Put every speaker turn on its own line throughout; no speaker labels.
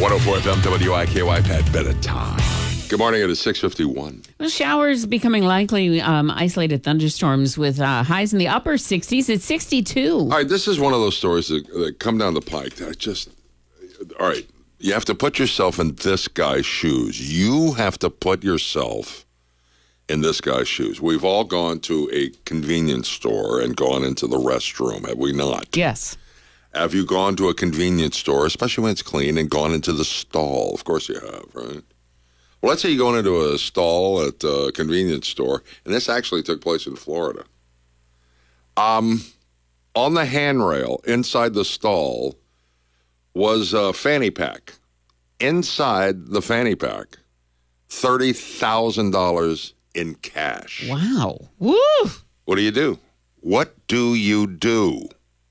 104 FM WIKY, Pat Benatar. Good morning. It is 6:51.
Well, showers becoming likely, isolated thunderstorms with highs in the upper 60s. It's 62.
All right, this is one of those stories that come down the pike that all right, you have to put yourself in this guy's shoes. You have to put yourself in this guy's shoes. We've all gone to a convenience store and gone into the restroom, have we not?
Yes.
Have you gone to a convenience store, especially when it's clean, and gone into the stall? Of course you have, right? Well, let's say you're going into a stall at a convenience store, and this actually took place in Florida. On the handrail inside the stall was a fanny pack. Inside the fanny pack, $30,000 in cash.
Wow. Woo!
What do? What do you do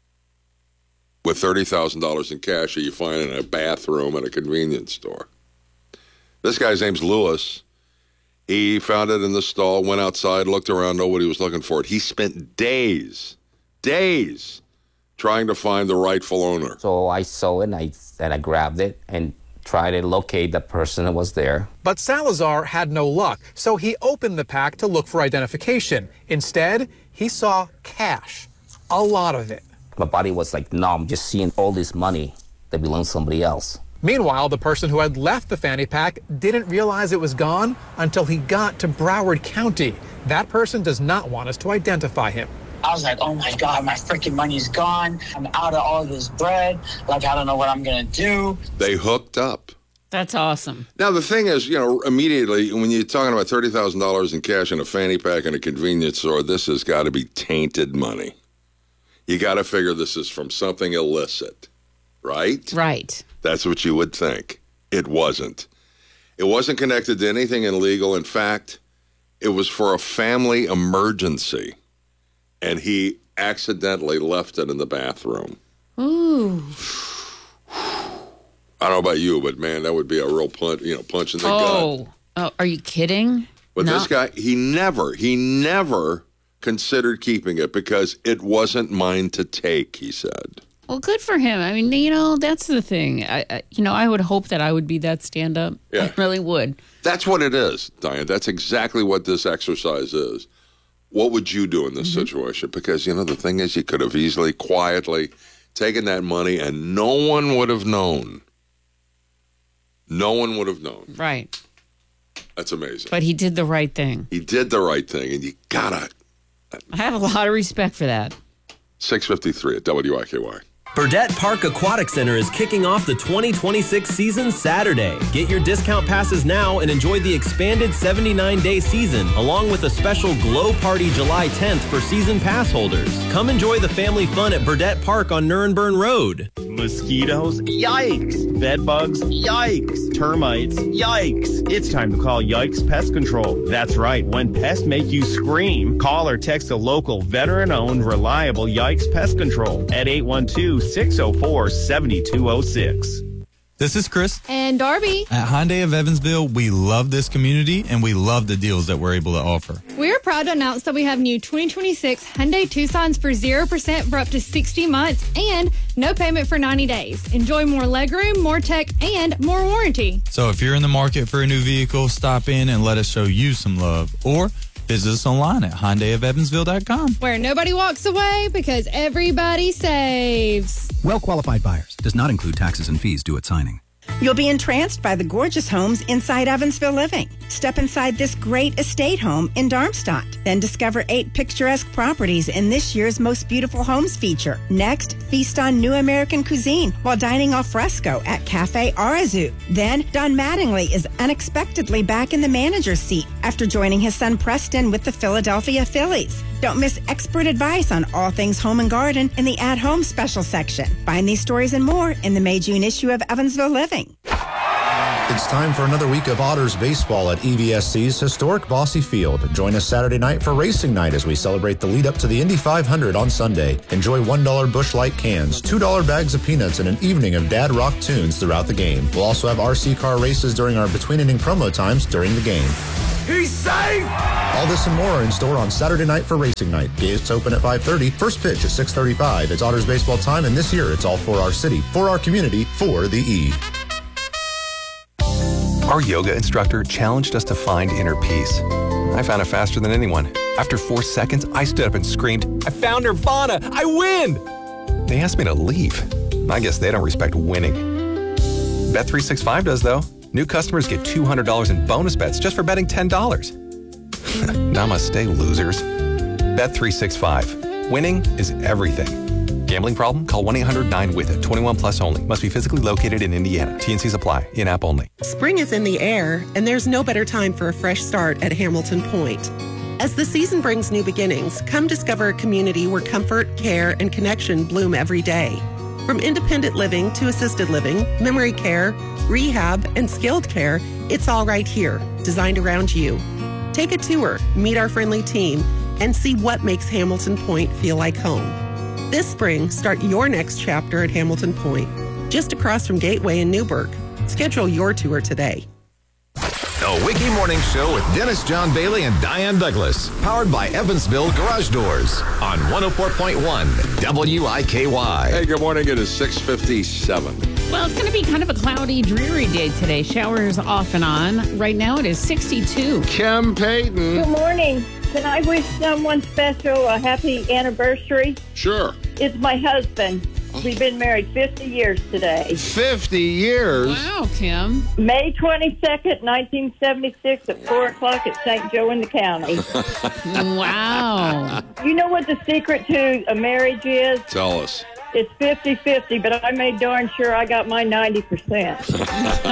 with $30,000 in cash that you find in a bathroom at a convenience store? This guy's name's Lewis. He found it in the stall, went outside, looked around, nobody was looking for it. He spent days trying to find the rightful owner.
So I saw it, and I grabbed it and tried to locate the person that was there.
But Salazar had no luck, so he opened the pack to look for identification. Instead, he saw cash, a lot of it.
My body was like numb, just seeing all this money that belonged to somebody else.
Meanwhile, the person who had left the fanny pack didn't realize it was gone until he got to Broward County. That person does not want us to identify him.
I was like, oh my God, my freaking money's gone. I'm out of all this bread. Like, I don't know what I'm going to do.
They hooked up.
That's awesome.
Now, the thing is, immediately when you're talking about $30,000 in cash in a fanny pack in a convenience store, this has got to be tainted money. You got to figure this is from something illicit, right?
Right.
That's what you would think. It wasn't. It wasn't connected to anything illegal. In fact, it was for a family emergency, and he accidentally left it in the bathroom.
Ooh.
I don't know about you, but man, that would be a real punch in the gut.
Oh, are you kidding?
But
No.
this guy, he never considered keeping it because it wasn't mine to take, he said.
Well, good for him. I mean, that's the thing. I would hope that I would be that stand-up.
Yeah.
I really would.
That's what it is, Diane. That's exactly what this exercise is. What would you do in this situation? Because, the thing is, you could have easily, quietly taken that money and no one would have known. No one would have known.
Right.
That's amazing.
But he did the right thing.
He did the right thing, and you gotta.
I have a lot of respect for that.
6:53 at WIKY.
Burdett Park Aquatic Center is kicking off the 2026 season Saturday. Get your discount passes now and enjoy the expanded 79-day season, along with a special Glow Party July 10th for season pass holders. Come enjoy the family fun at Burdett Park on Nuremberg Road.
Mosquitoes? Yikes! Bedbugs? Yikes! Termites? Yikes! It's time to call Yikes Pest Control. That's right, when pests make you scream, call or text a local veteran-owned, reliable Yikes Pest Control at 812-604-7206.
This is Chris.
And Darby.
At Hyundai of Evansville, we love this community and we love the deals that we're able to offer.
We're proud to announce that we have new 2026 Hyundai Tucsons for 0% for up to 60 months and no payment for 90 days. Enjoy more legroom, more tech, and more warranty.
So if you're in the market for a new vehicle, stop in and let us show you some love. Or visit us online at HyundaiofEvansville.com.
Where nobody walks away because everybody saves.
Well-qualified buyers. Does not include taxes and fees due at signing.
You'll be entranced by the gorgeous homes inside Evansville Living. Step inside this great estate home in Darmstadt. Then discover 8 picturesque properties in this year's Most Beautiful Homes feature. Next, feast on new American cuisine while dining al fresco at Cafe Arazu. Then, Don Mattingly is unexpectedly back in the manager's seat after joining his son Preston with the Philadelphia Phillies. Don't miss expert advice on all things home and garden in the At Home special section. Find these stories and more in the May-June issue of Evansville Living.
It's time for another week of Otters baseball at EVSC's historic Bosse Field. Join us Saturday night for Racing Night as we celebrate the lead up to the Indy 500 on Sunday. Enjoy $1 Busch Light cans, $2 bags of peanuts, and an evening of dad rock tunes throughout the game. We'll also have RC car races during our between inning promo times during the game.
He's safe!
All this and more are in store on Saturday night for Racing Night. Gates open at 5:30. First pitch at 6:35. It's Otters baseball time, and this year it's all for our city, for our community, for the E.
Our yoga instructor challenged us to find inner peace. I found it faster than anyone. After 4 seconds, I stood up and screamed, "I found Nirvana! I win!" They asked me to leave. I guess they don't respect winning. Bet365 does, though. New customers get $200 in bonus bets just for betting $10. Namaste, losers. Bet365. Winning is everything. Gambling problem? Call 1-800-9-WITH-IT. 21 plus only. Must be physically located in Indiana. TNCs apply. In-app only.
Spring is in the air, and there's no better time for a fresh start at Hamilton Point. As the season brings new beginnings, come discover a community where comfort, care, and connection bloom every day. From independent living to assisted living, memory care, rehab, and skilled care, it's all right here, designed around you. Take a tour, meet our friendly team, and see what makes Hamilton Point feel like home. This spring, start your next chapter at Hamilton Point, just across from Gateway in Newburgh. Schedule your tour today.
The Wiki Morning Show with Dennis John Bailey and Diane Douglas. Powered by Evansville Garage Doors on 104.1 WIKY.
Hey, good morning. It is 6:57.
Well, it's going to be kind of a cloudy, dreary day today. Showers off and on. Right now it is 62.
Kim Payton.
Good morning. Can I wish someone special a happy anniversary?
Sure.
It's my husband. We've been married 50 years today.
50 years?
Wow, Kim.
May 22nd, 1976 at 4 o'clock at St. Joe in the county.
Wow.
You know what the secret to a marriage is?
Tell us.
It's 50-50, but I made darn sure I got my 90%.